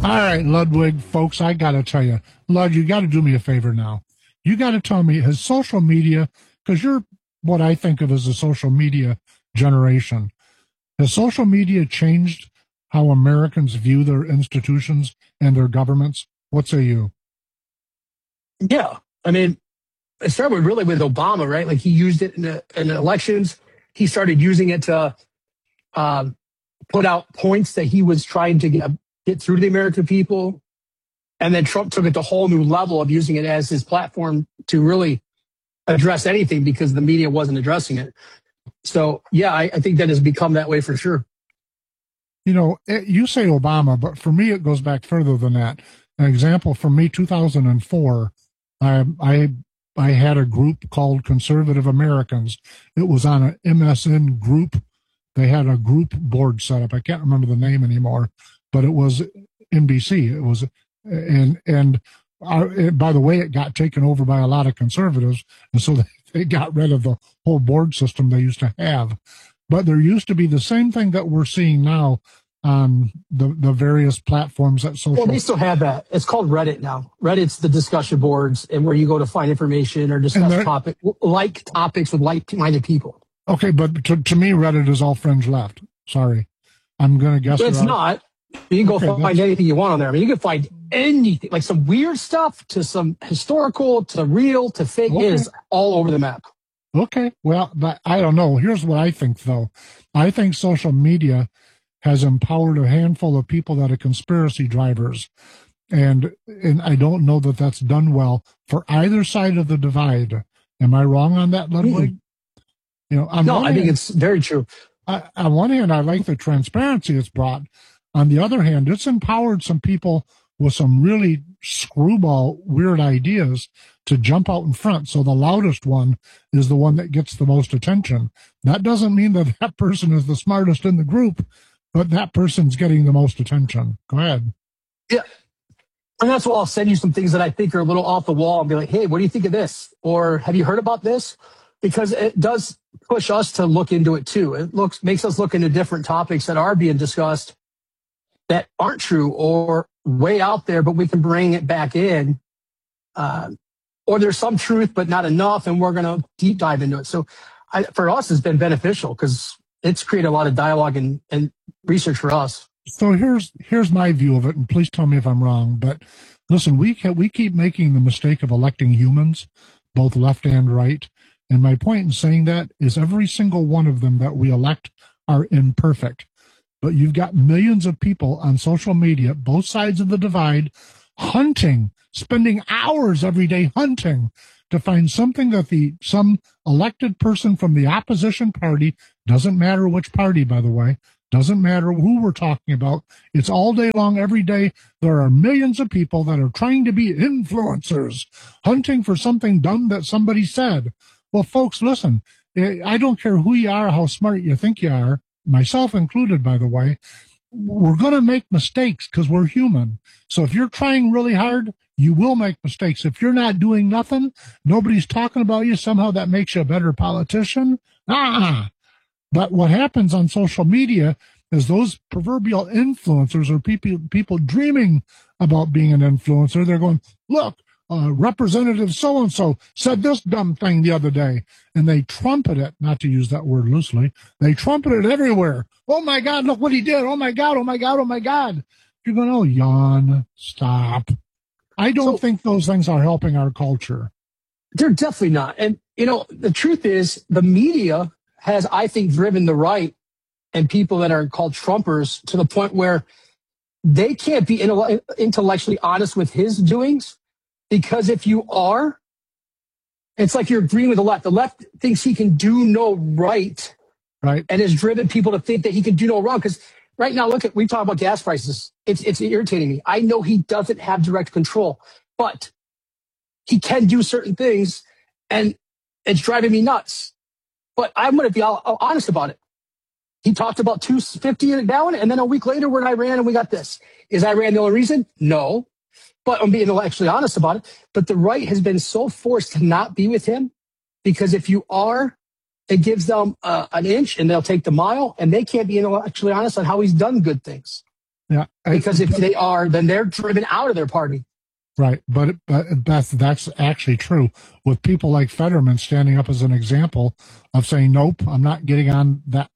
All right, Ludwig, folks, I got to tell you, Lud, you got to do me a favor now. You got to tell me, has social media, because you're what I think of as a social media generation, has social media changed how Americans view their institutions and their governments? What say you? Yeah. I mean, it started really with Obama, right? Like he used it in elections. He started using it to uh, put out points that he was trying to get through to the American people. And then Trump took it to a whole new level of using it as his platform to really address anything because the media wasn't addressing it. So, yeah, I think that has become that way for sure. You know, you say Obama, but for me, it goes back further than that. An example for me, 2004, I had a group called Conservative Americans. It was on an MSN group. They had a group board set up. I can't remember the name anymore, but it was NBC. It was, by the way, it got taken over by a lot of conservatives, and so they got rid of the whole board system they used to have. But there used to be the same thing that we're seeing now on the various platforms that social. Well, they still have that. It's called Reddit now. Reddit's the discussion boards and where you go to find information or discuss topics with like-minded people. Okay, but to me, Reddit is all fringe left. Sorry. I'm going to guess. It's not. You can go find anything you want on there. I mean, you can find anything, like some weird stuff to some historical to real to fake. It is all over the map. Okay. Well, but I don't know. Here's what I think, though. I think social media has empowered a handful of people that are conspiracy drivers. And I don't know that that's done well for either side of the divide. Am I wrong on that, Ludwig? You know, I think it's very true. On one hand, I like the transparency it's brought. On the other hand, it's empowered some people with some really screwball weird ideas to jump out in front. So the loudest one is the one that gets the most attention. That doesn't mean that that person is the smartest in the group, but that person's getting the most attention. Go ahead. Yeah. And that's why I'll send you some things that I think are a little off the wall and be like, hey, what do you think of this? Or have you heard about this? Because it does push us to look into it too. It makes us look into different topics that are being discussed that aren't true or way out there, but we can bring it back in. Or there's some truth, but not enough, and we're going to deep dive into it. So for us, it's been beneficial because it's created a lot of dialogue and research for us. So here's my view of it, and please tell me if I'm wrong. But listen, we keep making the mistake of electing humans, both left and right. And my point in saying that is every single one of them that we elect are imperfect. But you've got millions of people on social media, both sides of the divide, hunting, spending hours every day hunting to find something that some elected person from the opposition party, doesn't matter which party, by the way, doesn't matter who we're talking about. It's all day long, every day. There are millions of people that are trying to be influencers, hunting for something dumb that somebody said. Well, folks, listen, I don't care who you are, how smart you think you are, myself included, by the way, we're going to make mistakes because we're human. So if you're trying really hard, you will make mistakes. If you're not doing nothing, nobody's talking about you, somehow that makes you a better politician. But what happens on social media is those proverbial influencers or people dreaming about being an influencer, they're going, look, Representative so-and-so said this dumb thing the other day, and they trumpet it, not to use that word loosely, they trumpet it everywhere. Oh my God, look what he did. Oh my God, oh my God, oh my God. You're going, oh, yawn, stop. I don't think those things are helping our culture. They're definitely not. And, the truth is the media has, I think, driven the right and people that are called Trumpers to the point where they can't be intellectually honest with his doings. Because if you are, it's like you're agreeing with the left. The left thinks he can do no right. Right. And has driven people to think that he can do no wrong. Because right now, we talk about gas prices. It's irritating me. I know he doesn't have direct control, but he can do certain things, and it's driving me nuts. But I'm going to be honest about it. He talked about $2.50 a gallon, and then a week later we're in Iran and we got this. Is Iran the only reason? No. But I'm being actually honest about it. But the right has been so forced to not be with him because if you are, it gives them an inch and they'll take the mile, and they can't be intellectually honest on how he's done good things. Yeah. Because if they are, then they're driven out of their party. Right. But that's actually true with people like Fetterman standing up as an example of saying, nope, I'm not getting on that,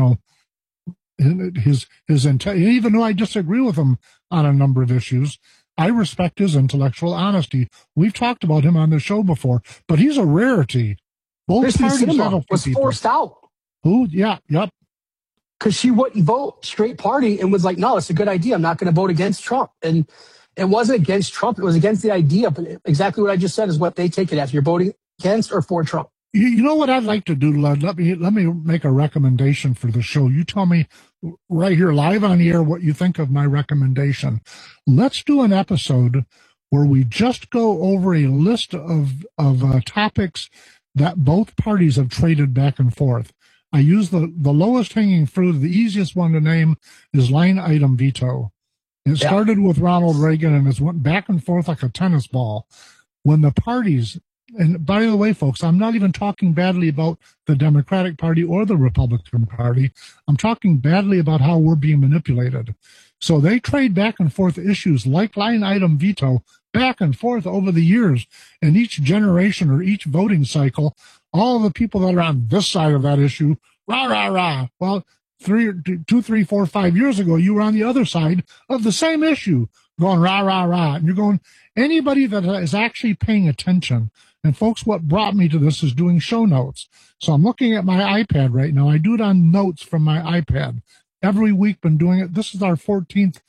his intent. Even though I disagree with him on a number of issues, I respect his intellectual honesty. We've talked about him on the show before, but he's a rarity. Both Kristen parties Sinema was forced out. Who? Yeah. Yep. Because she wouldn't vote straight party and was like, no, it's a good idea. I'm not going to vote against Trump. And it wasn't against Trump. It was against the idea. But exactly what I just said is what they take it as. You're voting against or for Trump. You know what I'd like to do, Lud? Let me make a recommendation for the show. You tell me right here, live on the air, what you think of my recommendation. Let's do an episode where we just go over a list of topics that both parties have traded back and forth. I use the lowest hanging fruit. The easiest one to name is line item veto. It started with Ronald Reagan and it went back and forth like a tennis ball. When the parties, and by the way, folks, I'm not even talking badly about the Democratic Party or the Republican Party. I'm talking badly about how we're being manipulated. So they trade back and forth issues like line item veto back and forth over the years. And each generation or each voting cycle, all the people that are on this side of that issue, rah, rah, rah. Well, 2, 3, 4, 5 years ago, you were on the other side of the same issue going rah, rah, rah. And you're going, anybody that is actually paying attention. And folks, what brought me to this is doing show notes. So I'm looking at my iPad right now. I do it on notes from my iPad. Every week been doing it. This is our 14th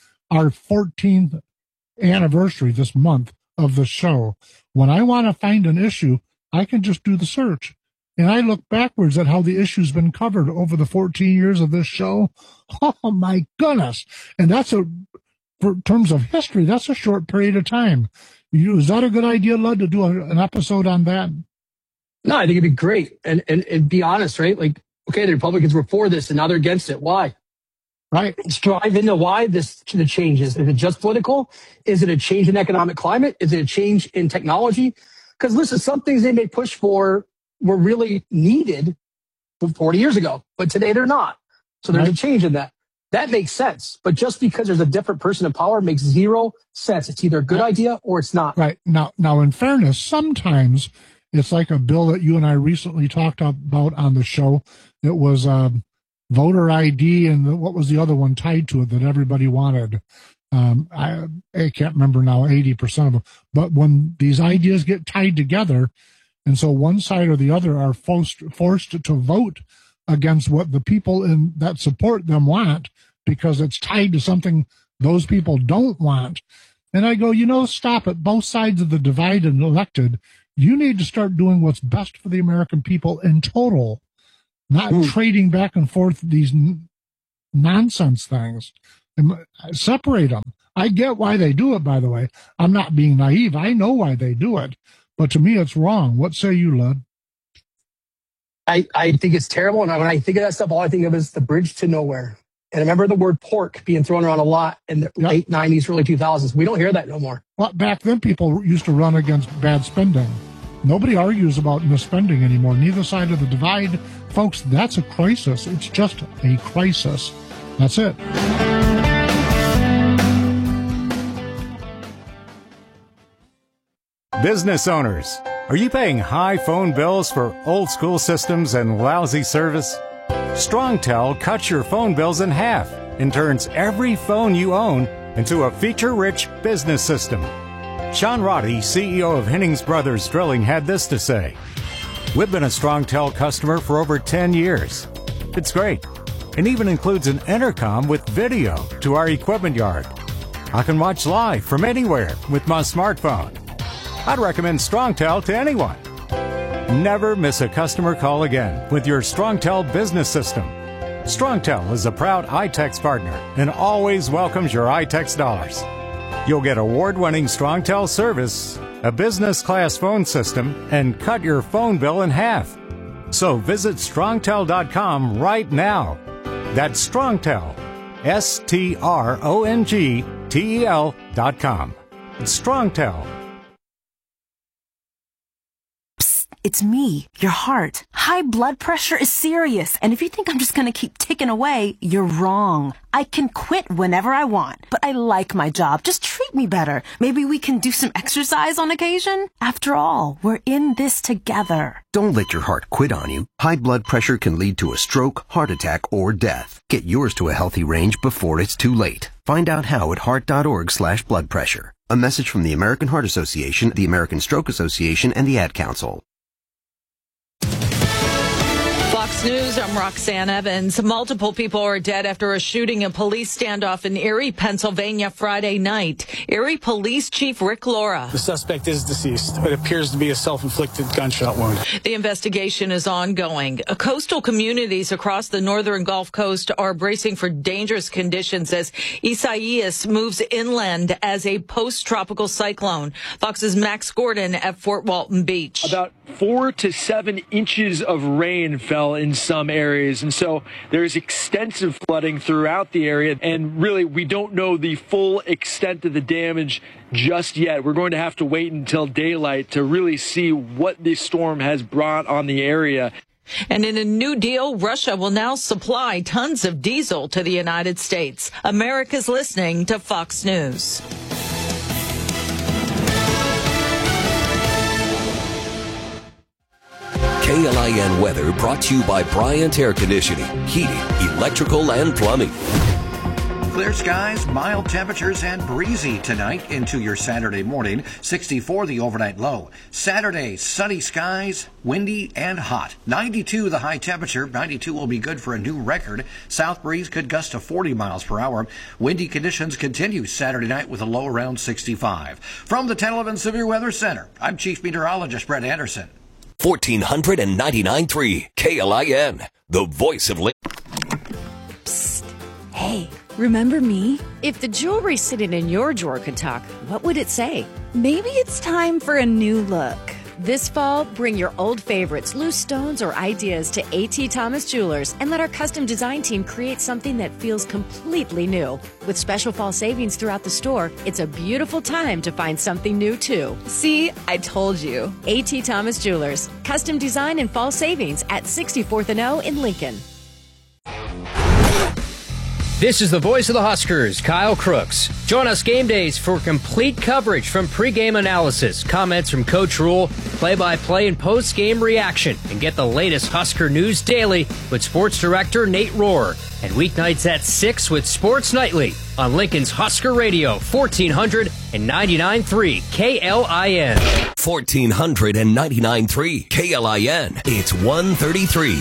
anniversary this month of the show. When I want to find an issue, I can just do the search. And I look backwards at how the issue's been covered over the 14 years of this show. Oh my goodness. And for terms of history, that's a short period of time. Is that a good idea, Lud, to do an episode on that? No, I think it'd be great. And be honest, right? Like, okay, the Republicans were for this and now they're against it. Why? Right. Let's dive into why the change is. Is it just political? Is it a change in economic climate? Is it a change in technology? Because listen, some things they may push for were really needed 40 years ago, but today they're not. So there's a change in that. That makes sense. But just because there's a different person in power makes zero sense. It's either a good idea or it's not. Right. Now, in fairness, sometimes it's like a bill that you and I recently talked about on the show. It was voter ID and what was the other one tied to it that everybody wanted? I can't remember now, 80% of them. But when these ideas get tied together, and so one side or the other are forced to vote against what the people that support them want because it's tied to something those people don't want. And I go, stop it. Both sides of the divide and elected, you need to start doing what's best for the American people in total, not trading back and forth these nonsense things. And separate them. I get why they do it, by the way. I'm not being naive. I know why they do it. But to me, it's wrong. What say you, Lud? I think it's terrible. And when I think of that stuff, all I think of is the bridge to nowhere. And I remember the word pork being thrown around a lot in the late 90s, early 2000s. We don't hear that no more. Well, back then, people used to run against bad spending. Nobody argues about misspending anymore. Neither side of the divide. Folks, that's a crisis. It's just a crisis. That's it. Business owners, are you paying high phone bills for old school systems and lousy service? StrongTel cuts your phone bills in half and turns every phone you own into a feature-rich business system. Sean Roddy, CEO of Hennings Brothers Drilling, had this to say. We've been a StrongTel customer for over 10 years. It's great, and even includes an intercom with video to our equipment yard. I can watch live from anywhere with my smartphone. I'd recommend StrongTel to anyone. Never miss a customer call again with your StrongTel business system. StrongTel is a proud iTex partner and always welcomes your iTex dollars. You'll get award-winning StrongTel service, a business-class phone system, and cut your phone bill in half. So visit StrongTel.com right now. That's StrongTel, StrongTel.com. It's StrongTel. It's me, your heart. High blood pressure is serious, and if you think I'm just gonna keep ticking away, you're wrong. I can quit whenever I want, but I like my job. Just treat me better. Maybe we can do some exercise on occasion? After all, we're in this together. Don't let your heart quit on you. High blood pressure can lead to a stroke, heart attack, or death. Get yours to a healthy range before it's too late. Find out how at heart.org/blood pressure. A message from the American Heart Association, the American Stroke Association, and the Ad Council. Fox News, I'm Roxanne Evans. Multiple people are dead after a shooting and police standoff in Erie, Pennsylvania Friday night. Erie Police Chief Rick Laura. The suspect is deceased. It appears to be a self-inflicted gunshot wound. The investigation is ongoing. Coastal communities across the northern Gulf Coast are bracing for dangerous conditions as Isaias moves inland as a post-tropical cyclone. Fox's Max Gordon at Fort Walton Beach. About 4 to 7 inches of rain fell in some areas, and so there's extensive flooding throughout the area, and really we don't know the full extent of the damage just yet. We're going to have to wait until daylight to really see what this storm has brought on the area. And in a new deal, Russia will now supply tons of diesel to the United States. America's listening to Fox News. KLIN weather brought to you by Bryant Air Conditioning, Heating, Electrical, and Plumbing. Clear skies, mild temperatures, and breezy tonight into your Saturday morning. 64 the overnight low. Saturday, sunny skies, windy and hot. 92 the high temperature. 92 will be good for a new record. South breeze could gust to 40 miles per hour. Windy conditions continue Saturday night with a low around 65. From the 1011 Severe Weather Center, I'm Chief Meteorologist Brett Anderson. 1499.3 KLIN, the voice of... Psst. Hey, remember me? If the jewelry sitting in your drawer could talk, what would it say? Maybe it's time for a new look. This fall, bring your old favorites, loose stones, or ideas to A.T. Thomas Jewelers and let our custom design team create something that feels completely new. With special fall savings throughout the store, it's a beautiful time to find something new, too. See, I told you. A.T. Thomas Jewelers, custom design and fall savings at 64th and O in Lincoln. This is the voice of the Huskers, Kyle Crooks. Join us game days for complete coverage from pregame analysis, comments from Coach Rule, play-by-play and post-game reaction, and get the latest Husker news daily with sports director Nate Rohr. And weeknights at 6 with Sports Nightly on Lincoln's Husker Radio, 1499.3 KLIN. 1499.3 KLIN. It's 1:33.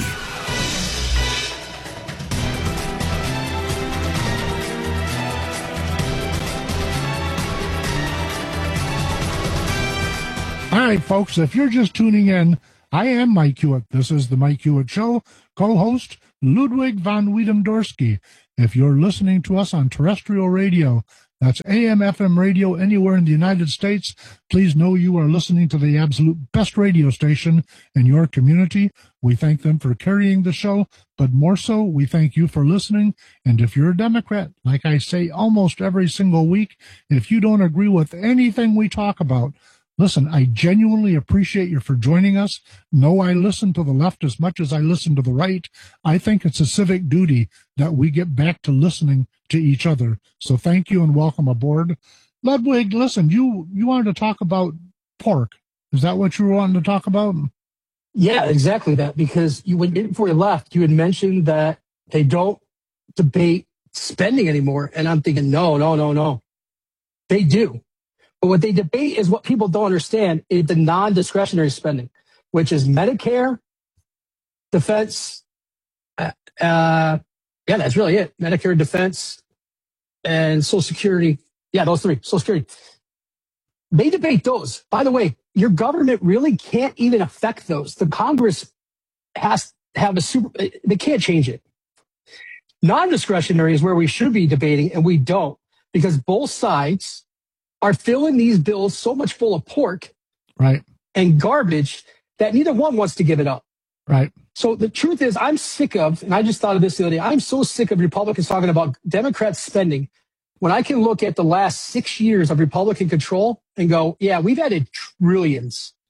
All right, folks, if you're just tuning in, I am Mike Hewitt. This is the Mike Hewitt Show. Co-host Ludwig von Wiedemdorski. If you're listening to us on terrestrial radio, that's AM, FM radio anywhere in the United States, please know you are listening to the absolute best radio station in your community. We thank them for carrying the show, but more so, we thank you for listening. And if you're a Democrat, like I say almost every single week, if you don't agree with anything we talk about, listen, I genuinely appreciate you for joining us. No, I listen to the left as much as I listen to the right. I think it's a civic duty that we get back to listening to each other. So thank you and welcome aboard. Ludwig, listen, you wanted to talk about pork. Is that what you were wanting to talk about? Yeah, exactly that. Because before you left, you had mentioned that they don't debate spending anymore. And I'm thinking, no. They do. But what they debate is what people don't understand is the non-discretionary spending, which is Medicare, defense. Yeah, that's really it. Medicare, defense, and Social Security. Yeah, those three. Social Security. They debate those. By the way, your government really can't even affect those. The Congress has to have they can't change it. Non-discretionary is where we should be debating, and we don't, because both sides are filling these bills so much full of pork, right, and garbage that neither one wants to give it up. Right. So the truth is, I'm sick of, and I just thought of this the other day, I'm so sick of Republicans talking about Democrats spending when I can look at the last 6 years of Republican control and go, yeah, we've added trillions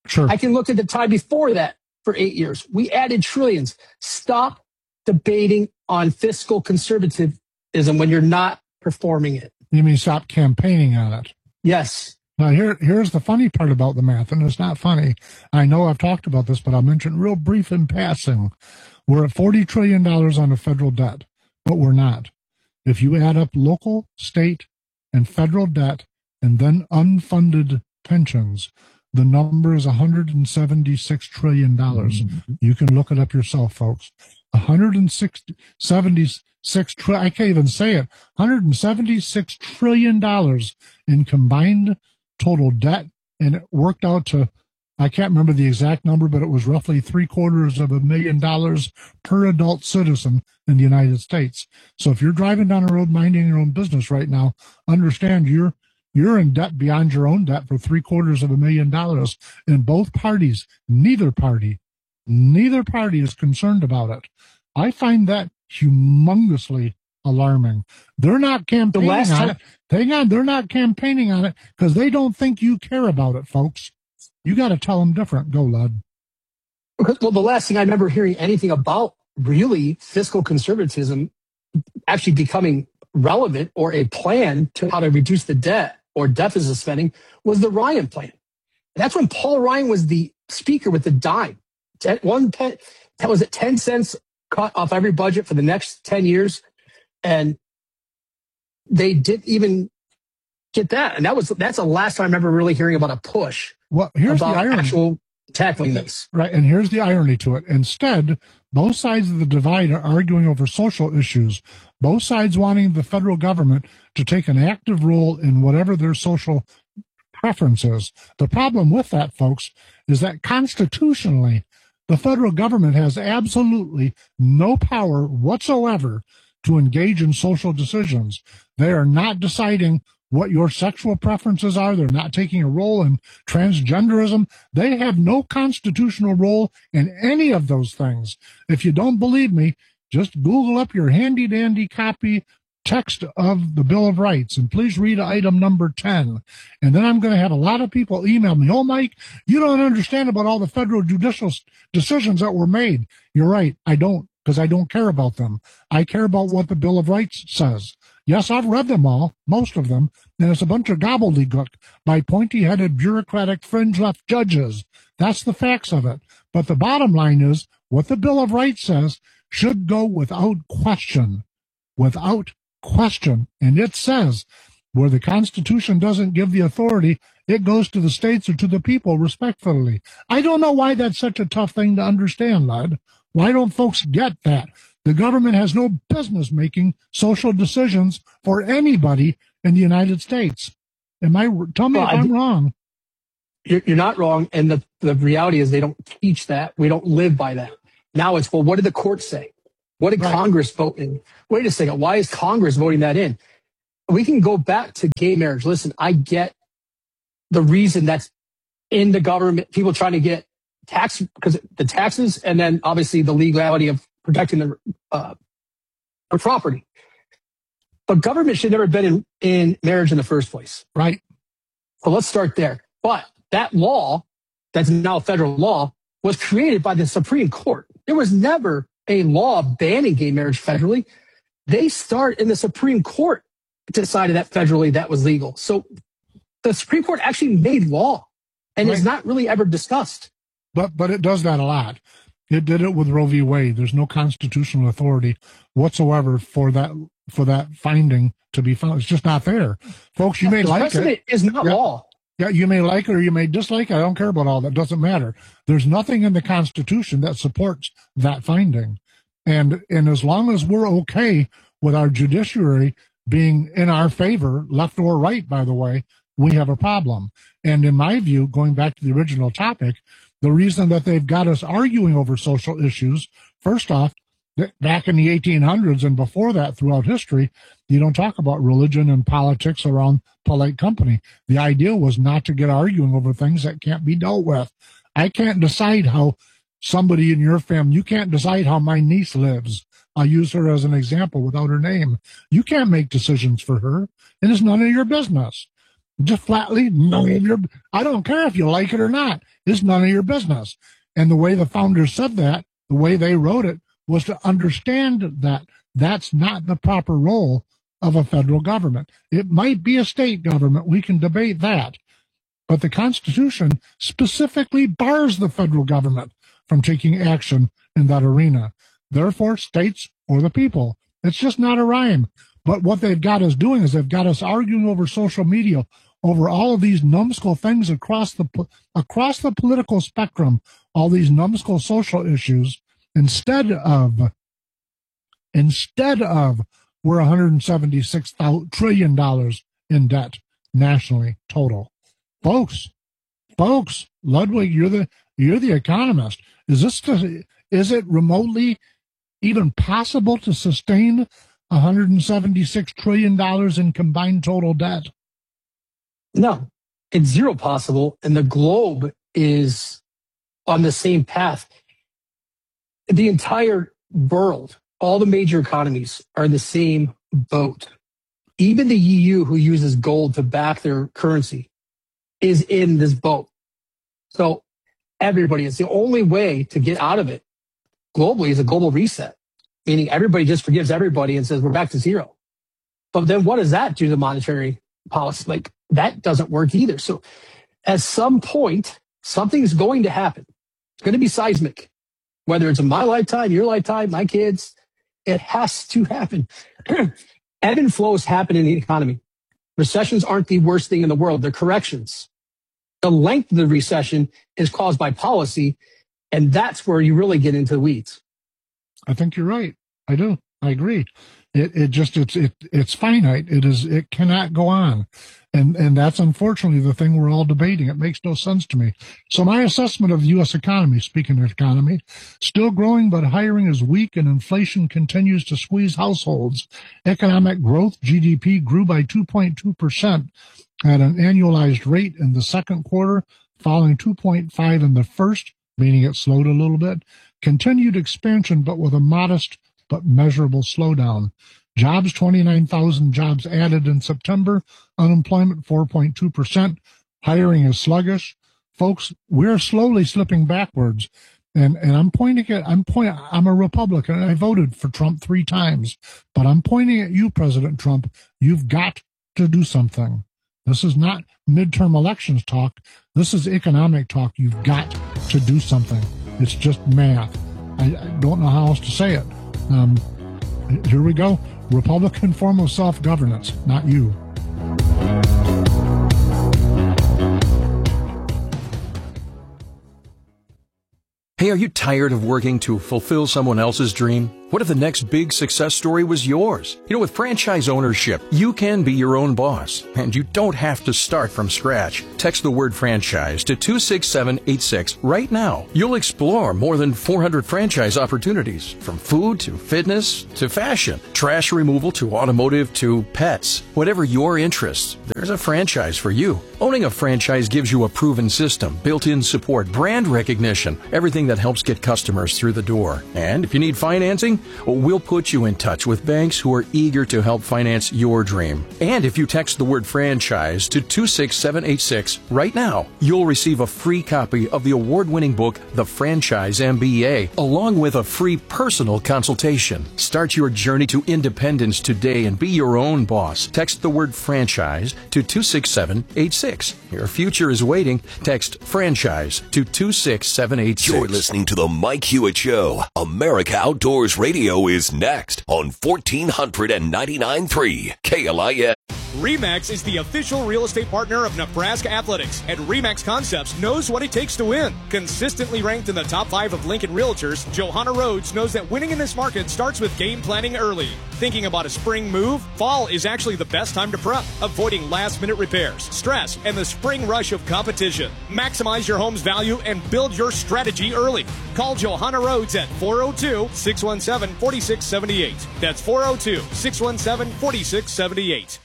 Sure. I can look at the time before that for 8 years. We added trillions. Stop debating on fiscal conservatism when you're not performing it. You mean stop campaigning on it? Yes. Now, here's the funny part about the math, and it's not funny. I know I've talked about this, but I'll mention real brief in passing. We're at $40 trillion on the federal debt, but we're not. If you add up local, state, and federal debt, and then unfunded pensions, the number is $176 trillion. Mm-hmm. You can look it up yourself, folks. 176 trillion. I can't even say it. $176 trillion in combined total debt, and it worked out to, I can't remember the exact number, but it was roughly $750,000 per adult citizen in the United States. So if you're driving down the road minding your own business right now, understand you're in debt beyond your own debt for $750,000. And both parties, neither party is concerned about it. I find that humongously alarming. They're not campaigning on it. Hang on, they're not campaigning on it because they don't think you care about it, folks. You got to tell them different. Go, Lud. Well, the last thing I remember hearing anything about really fiscal conservatism actually becoming relevant or a plan to how to reduce the debt or deficit spending was the Ryan plan. That's when Paul Ryan was the speaker with the dime. That was at 10 cents cut off every budget for the next 10 years. And they didn't even get that. And that's the last time I remember really hearing about a push. Well, here's the irony. Actual tackling this. Right. And here's the irony to it. Instead, both sides of the divide are arguing over social issues, both sides wanting the federal government to take an active role in whatever their social preferences. The problem with that, folks, is that constitutionally, the federal government has absolutely no power whatsoever to engage in social decisions. They are not deciding what your sexual preferences are. They're not taking a role in transgenderism. They have no constitutional role in any of those things. If you don't believe me, just Google up your handy-dandy copy text of the Bill of Rights, and please read item number 10. And then I'm going to have a lot of people email me, "Oh, Mike, you don't understand about all the federal judicial decisions that were made." You're right. I don't, because I don't care about them. I care about what the Bill of Rights says. Yes, I've read them all, most of them, and it's a bunch of gobbledygook by pointy-headed, bureaucratic, fringe-left judges. That's the facts of it. But the bottom line is, what the Bill of Rights says should go without question. Without question. And it says, where the Constitution doesn't give the authority, it goes to the states or to the people respectfully. I don't know why that's such a tough thing to understand, lad. Why don't folks get that? The government has no business making social decisions for anybody in the United States. Tell me if I'm wrong. You're not wrong. And the reality is they don't teach that. We don't live by that. Now it's, well, what did the court say? What did Congress vote in? Wait a second. Why is Congress voting that in? We can go back to gay marriage. Listen, I get the reason that's in the government, people trying to get tax, because the taxes, and then obviously the legality of protecting the property. But government should never have been in marriage in the first place. Right. So let's start there. But that law, that's now federal law, was created by the Supreme Court. There was never a law banning gay marriage federally. They start in the Supreme Court decided that federally that was legal. So the Supreme Court actually made law, and it's not really ever discussed. But it does that a lot. It did it with Roe v. Wade. There's no constitutional authority whatsoever for that finding to be found. It's just not there. Folks, you may like it. Precedent is not law. Yeah, you may like it or you may dislike it. I don't care about all that. It doesn't matter. There's nothing in the Constitution that supports that finding. And as long as we're okay with our judiciary being in our favor, left or right, by the way, we have a problem. And in my view, going back to the original topic, the reason that they've got us arguing over social issues, first off, back in the 1800s and before that throughout history, you don't talk about religion and politics around polite company. The idea was not to get arguing over things that can't be dealt with. I can't decide how somebody in your family, you can't decide how my niece lives. I'll use her as an example without her name. You can't make decisions for her, and it's none of your business. Just flatly, I don't care if you like it or not. It's none of your business. And the way the founders said that, the way they wrote it, was to understand that that's not the proper role of a federal government. It might be a state government. We can debate that. But the Constitution specifically bars the federal government from taking action in that arena. Therefore, states or the people. It's just not a rhyme. But what they've got us doing is they've got us arguing over social media, over all of these numbskull things across the political spectrum, all these numbskull social issues, instead of we're $176 trillion in debt nationally total. Folks, Ludwig, you're the economist. Is it remotely even possible to sustain $176 trillion in combined total debt? No, it's zero possible. And the globe is on the same path. The entire world, all the major economies are in the same boat. Even the EU, who uses gold to back their currency, is in this boat. So everybody, it's the only way to get out of it globally is a global reset, meaning everybody just forgives everybody and says we're back to zero. But then what does that do to the monetary policy? Like, that doesn't work either. So at some point, something's going to happen. It's going to be seismic, whether it's in my lifetime, your lifetime, my kids. It has to happen. Ebb and flows happen in the economy. Recessions aren't the worst thing in the world. They're corrections. The length of the recession is caused by policy, and that's where you really get into the weeds. I think you're right. I do. I agree. It's finite. It cannot go on. And that's unfortunately the thing we're all debating. It makes no sense to me. So my assessment of the U.S. economy, speaking of economy, still growing, but hiring is weak and inflation continues to squeeze households. Economic growth, GDP, grew by 2.2% at an annualized rate in the second quarter, falling 2.5 in the first, meaning it slowed a little bit. Continued expansion, but with a modest but measurable slowdown. Jobs, 29,000 jobs added in September. Unemployment, 4.2%. Hiring is sluggish. Folks, we're slowly slipping backwards. And I'm I'm a Republican and I voted for Trump 3 times, but I'm pointing at you, President Trump. You've got to do something. This is not midterm elections talk. This is economic talk. You've got to do something. It's just math. I don't know how else to say it. Here we go. Republican form of self-governance, not you. Hey, are you tired of working to fulfill someone else's dream? What if the next big success story was yours? You know, with franchise ownership, you can be your own boss, and you don't have to start from scratch. Text the word franchise to 26786 right now. You'll explore more than 400 franchise opportunities, from food to fitness to fashion, trash removal to automotive to pets. Whatever your interests, there's a franchise for you. Owning a franchise gives you a proven system, built-in support, brand recognition, everything that helps get customers through the door. And if you need financing, we'll put you in touch with banks who are eager to help finance your dream. And if you text the word franchise to 26786 right now, you'll receive a free copy of the award-winning book, The Franchise MBA, along with a free personal consultation. Start your journey to independence today and be your own boss. Text the word franchise to 26786. Your future is waiting. Text franchise to 26786. You're listening to the Mike Hewitt Show. America Outdoors Radio is next on 1499.3 KLIS. RE/MAX is the official real estate partner of Nebraska Athletics, and RE/MAX Concepts knows what it takes to win. Consistently ranked in the top 5 of Lincoln Realtors, Johanna Rhodes knows that winning in this market starts with game planning early. Thinking about a spring move? Fall is actually the best time to prep, avoiding last-minute repairs, stress, and the spring rush of competition. Maximize your home's value and build your strategy early. Call Johanna Rhodes at 402-617-4678. That's 402-617-4678.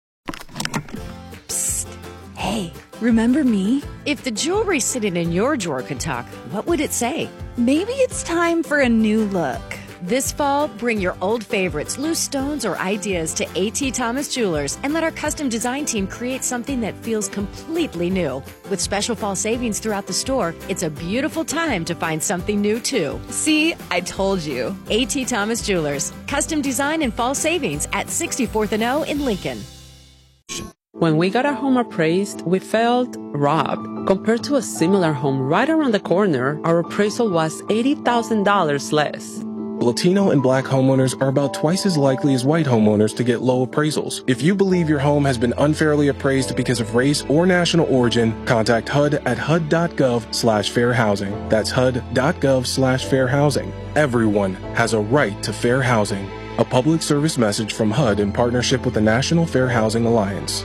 Psst. Hey, remember me? If the jewelry sitting in your drawer could talk, what would it say? Maybe it's time for a new look. This fall, bring your old favorites, loose stones, or ideas to A.T. Thomas Jewelers and let our custom design team create something that feels completely new. With special fall savings throughout the store, it's a beautiful time to find something new, too. See, I told you. A.T. Thomas Jewelers. Custom design and fall savings at 64th and O in Lincoln. When we got our home appraised, we felt robbed. Compared to a similar home right around the corner, our appraisal was $80,000 less. Latino and Black homeowners are about twice as likely as white homeowners to get low appraisals. If you believe your home has been unfairly appraised because of race or national origin, contact HUD at HUD.gov/fair housing. That's HUD.gov/fair housing. Everyone has a right to fair housing. A public service message from HUD in partnership with the National Fair Housing Alliance.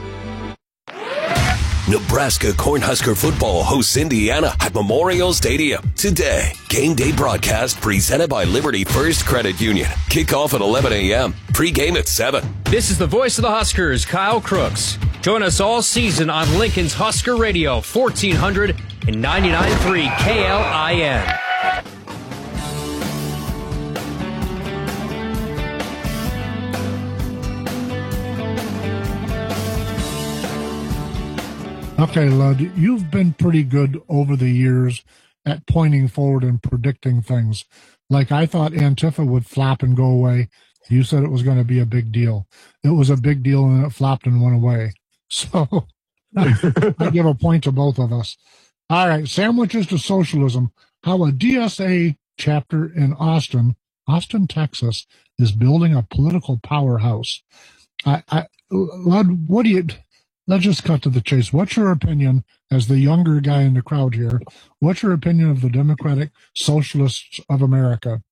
Nebraska Cornhusker football hosts Indiana at Memorial Stadium today. Game day broadcast presented by Liberty First Credit Union. Kickoff at 11 a.m. Pre-game at 7. This is the voice of the Huskers, Kyle Crooks. Join us all season on Lincoln's Husker Radio, 1400 and 99.3 KLIN. Okay, Lud, you've been pretty good over the years at pointing forward and predicting things. Like I thought Antifa would flop and go away. You said it was going to be a big deal. It was a big deal and it flopped and went away. So I give a point to both of us. All right, sandwiches to socialism. How a DSA chapter in Austin, Texas, is building a political powerhouse. Lud, what do you... Let's just cut to the chase. What's your opinion, as the younger guy in the crowd here, what's your opinion of the Democratic Socialists of America?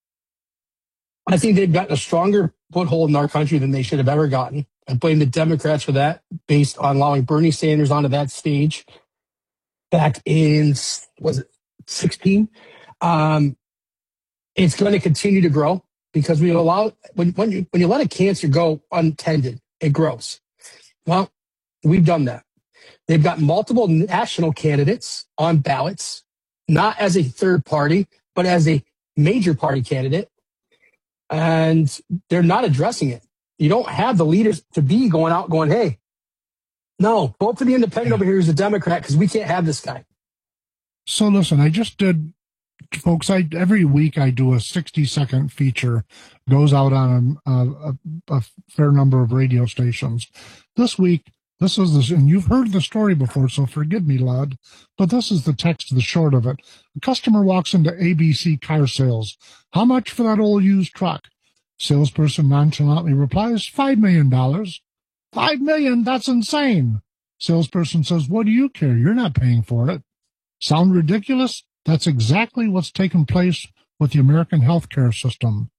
I think they've gotten a stronger foothold in our country than they should have ever gotten. I blame the Democrats for that, based on allowing Bernie Sanders onto that stage back in, was it 16? It's going to continue to grow because we allow, when you let a cancer go untended, it grows. Well, we've done that. They've got multiple national candidates on ballots, not as a third party, but as a major party candidate. And they're not addressing it. You don't have the leaders to be going out going, hey, no, vote for the independent over here who's a Democrat because we can't have this guy. So listen, I just did, folks, every week I do a 60-second feature, goes out on a fair number of radio stations. This week, this is this, and you've heard the story before, so forgive me, lad, but this is the text, the short of it. A customer walks into ABC Car Sales. How much for that old used truck? Salesperson nonchalantly replies, $5 million. $5 million? That's insane. Salesperson says, what do you care? You're not paying for it. Sound ridiculous? That's exactly what's taken place with the American healthcare system.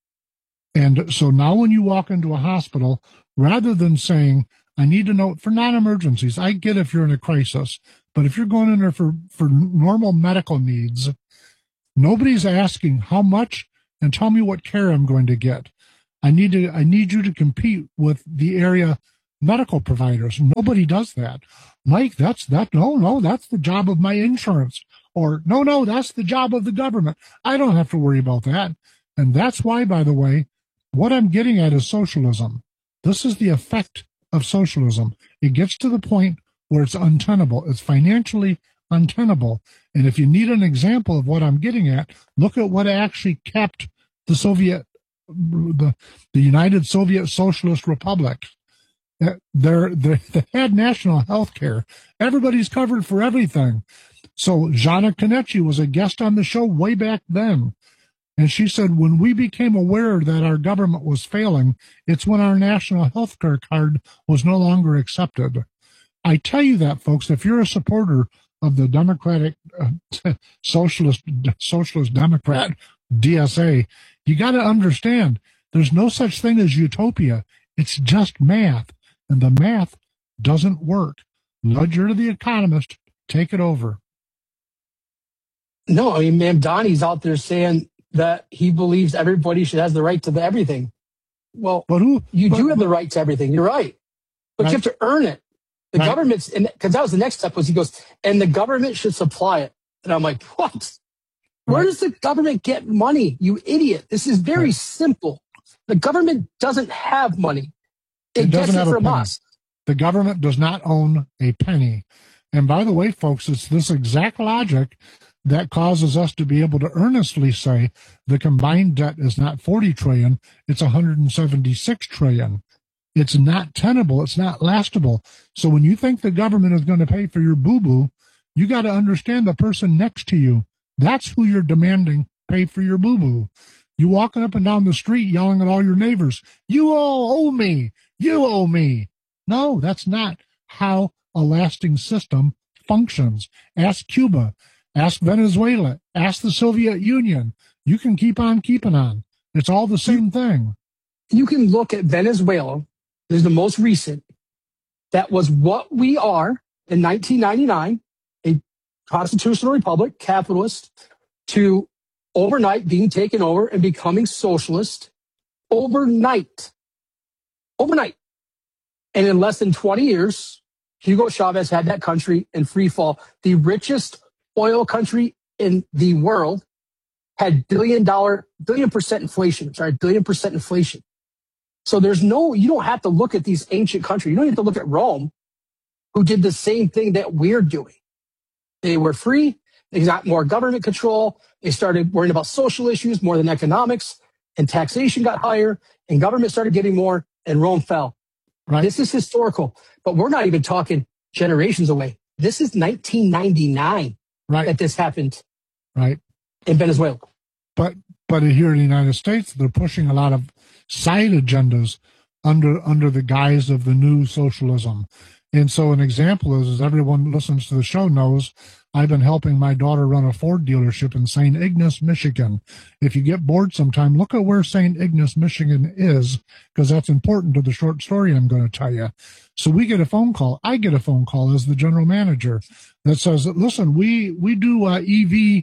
And so now when you walk into a hospital, rather than saying, I need a note for non-emergencies, I get if you're in a crisis, but if you're going in there for normal medical needs, nobody's asking how much and tell me what care I'm going to get. I need you to compete with the area medical providers. Nobody does that. Mike, that's the job of my insurance. Or no, that's the job of the government. I don't have to worry about that. And that's why, by the way, what I'm getting at is socialism. This is the effect of socialism. It gets to the point where it's untenable. It's financially untenable. And if you need an example of what I'm getting at, look at what actually kept the United Soviet Socialist Republic. They had national health care. Everybody's covered for everything. So Jana Konechi was a guest on the show way back then. And she said, when we became aware that our government was failing, it's when our national health care card was no longer accepted. I tell you that, folks, if you're a supporter of the Democratic Socialist Democrat, DSA, you got to understand there's no such thing as utopia. It's just math. And the math doesn't work. Lud, you're the economist. Take it over. No, I mean, Ma'am Donnie's out there saying that he believes everybody should have the right to everything. Well, you do have the right to everything. You're right. But you have to earn it. The government's, because that was the next step, was he goes, and the government should supply it. And I'm like, what? Where does the government get money, you idiot? This is very simple. The government doesn't have money. It gets it from us. The government does not own a penny. And by the way, folks, it's this exact logic that causes us to be able to earnestly say the combined debt is not 40 trillion, it's 176 trillion. It's not tenable, it's not lastable. So when you think the government is going to pay for your boo-boo, you got to understand the person next to you. That's who you're demanding pay for your boo-boo. You walking up and down the street yelling at all your neighbors, you all owe me, you owe me. No, that's not how a lasting system functions. Ask Cuba, ask Venezuela, ask the Soviet Union. You can keep on keeping on. It's all the same thing. You can look at Venezuela, this is the most recent, that was what we are in 1999, a constitutional republic, capitalist, to overnight being taken over and becoming socialist overnight. Overnight. And in less than 20 years, Hugo Chavez had that country in free fall. The richest oil country in the world had billion percent inflation. So you don't have to look at these ancient countries. You don't have to look at Rome, who did the same thing that we're doing. They were free. They got more government control. They started worrying about social issues more than economics, and taxation got higher, and government started getting more, and Rome fell. Right. This is historical, but we're not even talking generations away. This is 1999 that this happened in Venezuela. But here in the United States, they're pushing a lot of side agendas under the guise of the new socialism. And so an example is, as everyone listens to the show knows, I've been helping my daughter run a Ford dealership in St. Ignace, Michigan. If you get bored sometime, look at where St. Ignace, Michigan is, because that's important to the short story I'm going to tell you. So we get a phone call. I get a phone call as the general manager that says, listen, we do EV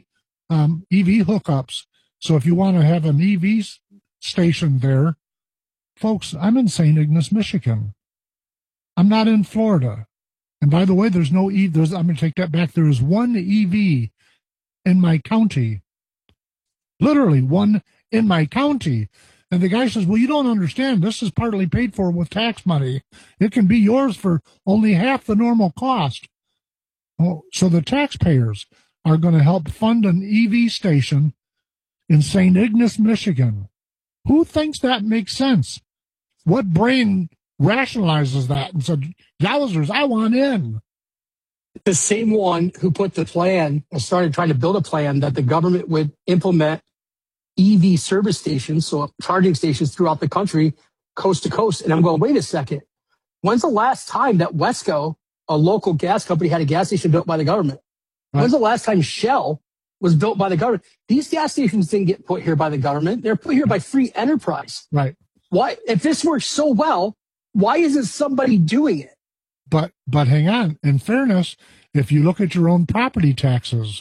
hookups. So if you want to have an EV station there, folks, I'm in St. Ignace, Michigan. I'm not in Florida. And by the way, there's no EV. I'm going to take that back. There is one EV in my county. Literally one in my county. And the guy says, well, you don't understand. This is partly paid for with tax money. It can be yours for only half the normal cost. Oh, so the taxpayers are going to help fund an EV station in St. Ignace, Michigan. Who thinks that makes sense? What brain rationalizes that and said, yowzers, I want in? The same one who put the plan and started trying to build a plan that the government would implement EV service stations, so charging stations throughout the country, coast to coast. And I'm going, wait a second. When's the last time that Wesco, a local gas company, had a gas station built by the government? Right. When's the last time Shell was built by the government? These gas stations didn't get put here by the government. They're put here by free enterprise. Right. Why? If this works so well, why isn't somebody doing it? But hang on. In fairness, if you look at your own property taxes,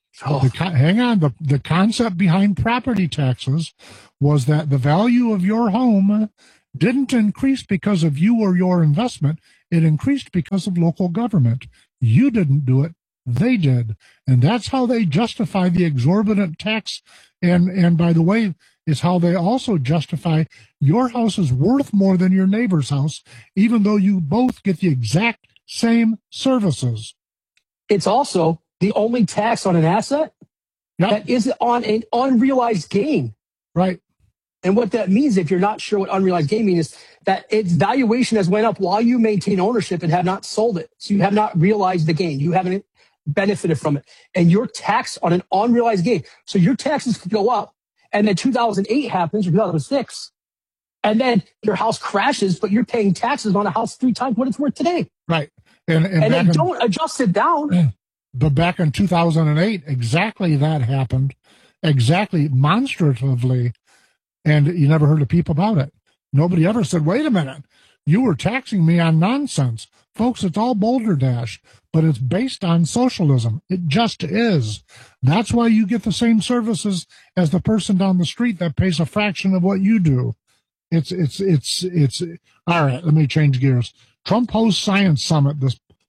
the concept behind property taxes was that the value of your home didn't increase because of you or your investment. It increased because of local government. You didn't do it. They did. And that's how they justify the exorbitant tax. And by the way, is how they also justify your house is worth more than your neighbor's house, even though you both get the exact same services. It's also the only tax on an asset that is on an unrealized gain. Right. And what that means, if you're not sure what unrealized gain means, is that its valuation has went up while you maintain ownership and have not sold it. So you have not realized the gain. You haven't benefited from it. And you're taxed on an unrealized gain. So your taxes could go up. And then 2008 happens, or 2006, and then your house crashes, but you're paying taxes on a house 3 times what it's worth today. Right. And then don't adjust it down. But back in 2008, exactly that happened. Exactly, monstratively. And you never heard a peep about it. Nobody ever said, wait a minute, you were taxing me on nonsense. Folks, it's all Boulder Dash, but it's based on socialism. It just is. That's why you get the same services as the person down the street that pays a fraction of what you do. It's all right. Let me change gears. Trump hosts Science Summit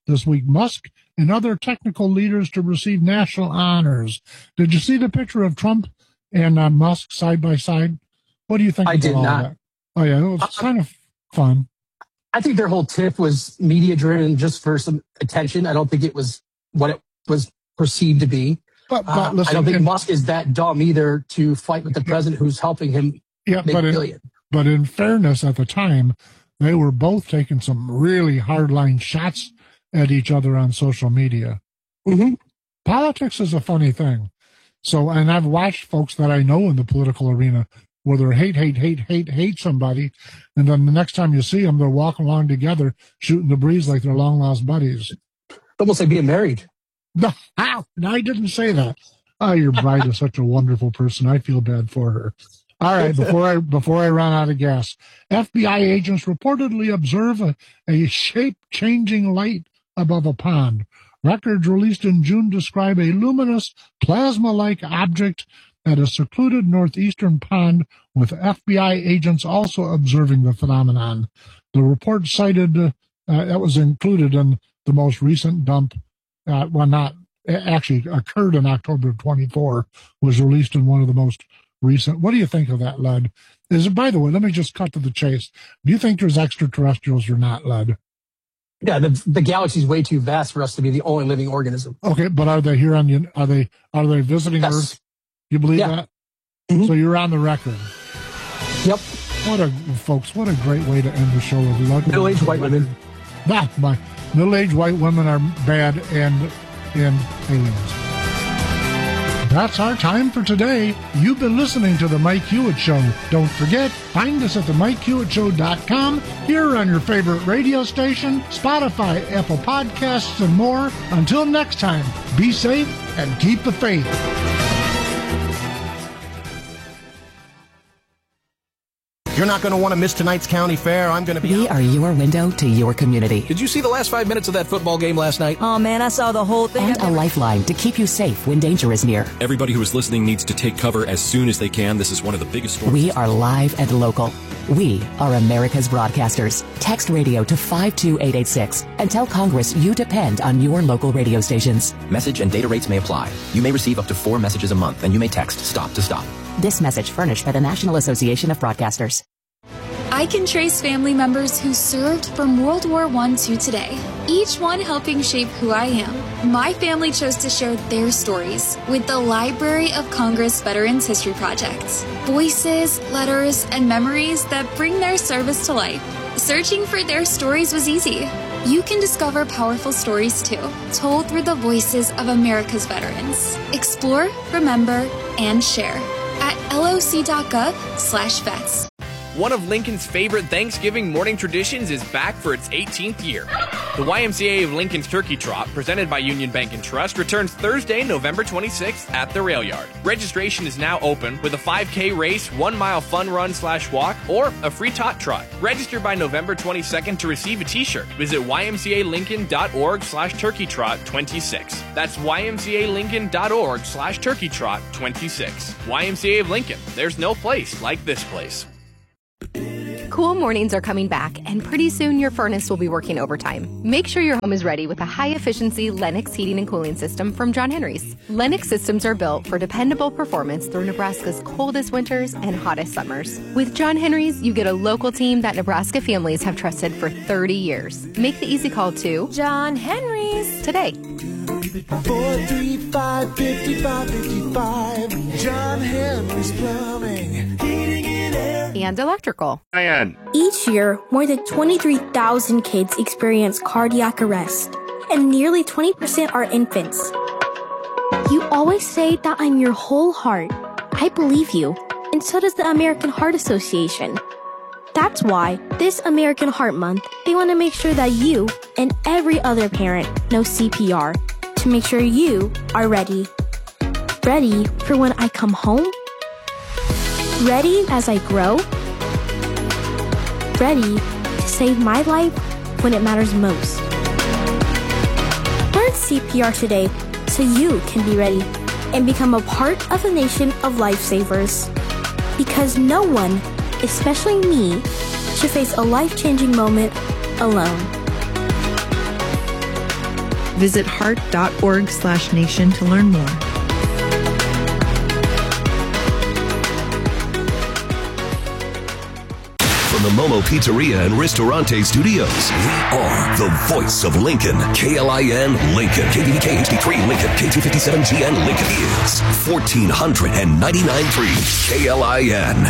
this week. Musk and other technical leaders to receive national honors. Did you see the picture of Trump and Musk side by side? What do you think? I did not. That? Oh yeah, it was kind of fun. I think their whole tiff was media driven just for some attention. I don't think it was what it was perceived to be. But listen, I don't think Musk is that dumb either to fight with the president who's helping him make a billion. But in fairness, at the time, they were both taking some really hardline shots at each other on social media. Mm-hmm. Politics is a funny thing. So, and I've watched folks that I know in the political arena where they hate somebody, and then the next time you see them, they're walking along together, shooting the breeze like they're long lost buddies. Almost like being married. No, I didn't say that. Oh, your bride is such a wonderful person. I feel bad for her. All right, before I run out of gas, FBI agents reportedly observe a shape-changing light above a pond. Records released in June describe a luminous plasma-like object at a secluded northeastern pond, with FBI agents also observing the phenomenon. The report cited that was included in the most recent dump. Actually occurred in October of 24, was released in one of the most recent. What do you think of that, Lud? By the way, let me just cut to the chase. Do you think there's extraterrestrials or not, Lud? Yeah, the galaxy's way too vast for us to be the only living organism. Okay, but are they here on are they visiting yes. Earth? You believe that? Mm-hmm. So you're on the record. Yep. Folks, what a great way to end the show with Lud. Middle-aged white women. My middle-aged white women are bad and aliens. That's our time for today. You've been listening to The Mike Hewitt Show. Don't forget, find us at themikehewittshow.com, here on your favorite radio station, Spotify, Apple Podcasts, and more. Until next time, be safe and keep the faith. You're not going to want to miss tonight's county fair. I'm going to be... We are your window to your community. Did you see the last 5 minutes of that football game last night? Oh, man, I saw the whole thing. And a lifeline to keep you safe when danger is near. Everybody who is listening needs to take cover as soon as they can. This is one of the biggest storms. We are live and local. We are America's broadcasters. Text radio to 52886 and tell Congress you depend on your local radio stations. Message and data rates may apply. You may receive up to 4 messages a month, and you may text STOP to STOP. This message furnished by the National Association of Broadcasters. I can trace family members who served from World War I to today, each one helping shape who I am. My family chose to share their stories with the Library of Congress Veterans History Project. Voices, letters, and memories that bring their service to life. Searching for their stories was easy. You can discover powerful stories too, told through the voices of America's veterans. Explore, remember, and share at loc.gov/vets. One of Lincoln's favorite Thanksgiving morning traditions is back for its 18th year. The YMCA of Lincoln's Turkey Trot, presented by Union Bank and Trust, returns Thursday, November 26th at the Rail Yard. Registration is now open with a 5K race, 1 mile fun run/walk, or a free tot trot. Register by November 22nd to receive a t-shirt. Visit ymcalincoln.org/turkeytrot26. That's ymcalincoln.org/turkeytrot26. YMCA of Lincoln. There's no place like this place. Cool mornings are coming back, and pretty soon your furnace will be working overtime. Make sure your home is ready with a high-efficiency Lennox heating and cooling system from John Henry's. Lennox systems are built for dependable performance through Nebraska's coldest winters and hottest summers. With John Henry's, you get a local team that Nebraska families have trusted for 30 years. Make the easy call to John Henry's today. 435-5555. John Henry's Plumbing, Heating and Air, and Electrical. Each year, more than 23,000 kids experience cardiac arrest, and nearly 20% are infants. You always say that I'm your whole heart. I believe you, and so does the American Heart Association. That's why this American Heart Month, they want to make sure that you and every other parent know CPR to make sure you are ready. Ready for when I come home? Ready as I grow? Ready to save my life when it matters most. Learn CPR today so you can be ready and become a part of the nation of lifesavers. Because no one, especially me, should face a life-changing moment alone. Visit heart.org/nation to learn more. From the Momo Pizzeria and Ristorante Studios, we are the voice of Lincoln. KLIN Lincoln. KDDK HD3 Lincoln. KT57GN Lincoln is 1499.3 KLIN.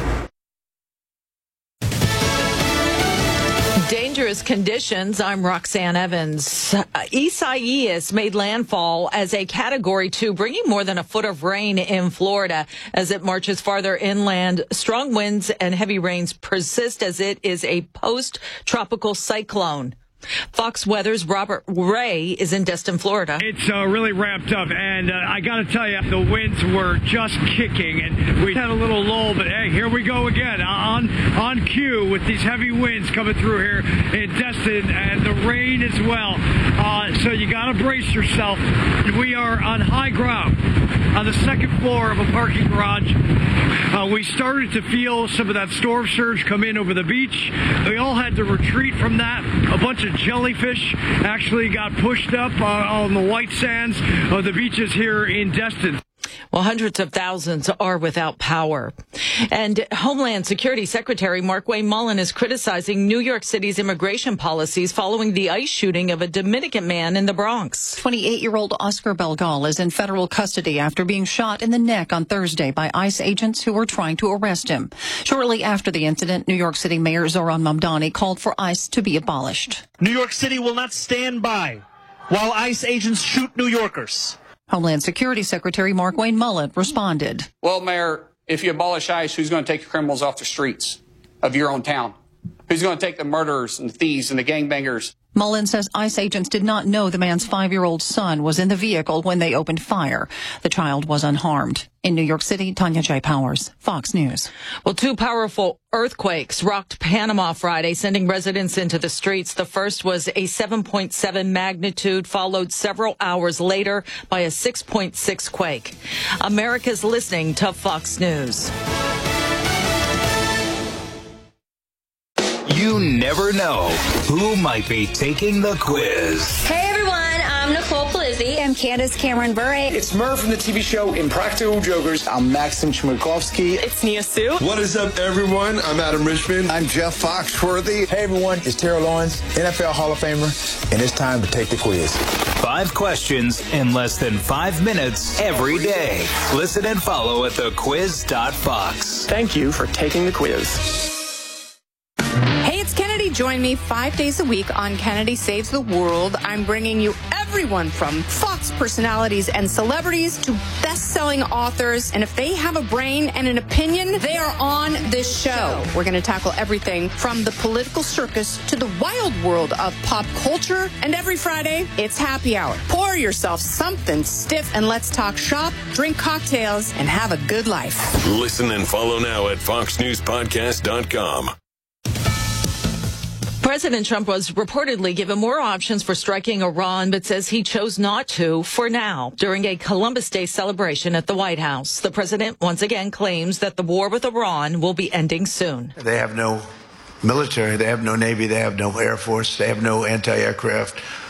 Dangerous conditions. I'm Roxanne Evans. Isaias made landfall as a Category 2, bringing more than a foot of rain in Florida as it marches farther inland. Strong winds and heavy rains persist as it is a post-tropical cyclone. Fox Weather's Robert Ray is in Destin, Florida. It's really ramped up, and I got to tell you, the winds were just kicking, and we had a little lull, but hey, here we go again on cue with these heavy winds coming through here in Destin, and the rain as well. So you got to brace yourself. We are on high ground on the second floor of a parking garage. We started to feel some of that storm surge come in over the beach. We all had to retreat from that. A bunch of jellyfish actually got pushed up on the white sands of the beaches here in Destin. Well, hundreds of thousands are without power. And Homeland Security Secretary Markwayne Mullin is criticizing New York City's immigration policies following the ICE shooting of a Dominican man in the Bronx. 28-year-old Oscar Belgal is in federal custody after being shot in the neck on Thursday by ICE agents who were trying to arrest him. Shortly after the incident, New York City Mayor Zohran Mamdani called for ICE to be abolished. New York City will not stand by while ICE agents shoot New Yorkers. Homeland Security Secretary Markwayne Mullin responded. Well, Mayor, if you abolish ICE, who's going to take the criminals off the streets of your own town? Who's going to take the murderers and the thieves and the gangbangers? Mullin says ICE agents did not know the man's 5-year-old son was in the vehicle when they opened fire. The child was unharmed. In New York City, Tanya J. Powers, Fox News. Well, 2 powerful earthquakes rocked Panama Friday, sending residents into the streets. The first was a 7.7 magnitude, followed several hours later by a 6.6 quake. America's listening to Fox News. You never know who might be taking the quiz. Hey everyone, I'm Nicole Polizzi. I'm Candace Cameron Bure. It's Murph from the TV show Impractical Jokers. I'm Maxim Chmerkovsky. It's Nia Sue. What is up, everyone? I'm Adam Richmond. I'm Jeff Foxworthy. Hey everyone, it's Terrell Owens, NFL Hall of Famer, and it's time to take the quiz. 5 questions in less than 5 minutes every day. Listen and follow at thequiz.fox. Thank you for taking the quiz. Hey, it's Kennedy. Join me 5 days a week on Kennedy Saves the World. I'm bringing you everyone from Fox personalities and celebrities to best-selling authors. And if they have a brain and an opinion, they are on this show. We're going to tackle everything from the political circus to the wild world of pop culture. And every Friday, it's happy hour. Pour yourself something stiff and let's talk shop, drink cocktails, and have a good life. Listen and follow now at foxnewspodcast.com. President Trump was reportedly given more options for striking Iran, but says he chose not to for now. During a Columbus Day celebration at the White House, the president once again claims that the war with Iran will be ending soon. They have no military, they have no Navy, they have no Air Force, they have no anti-aircraft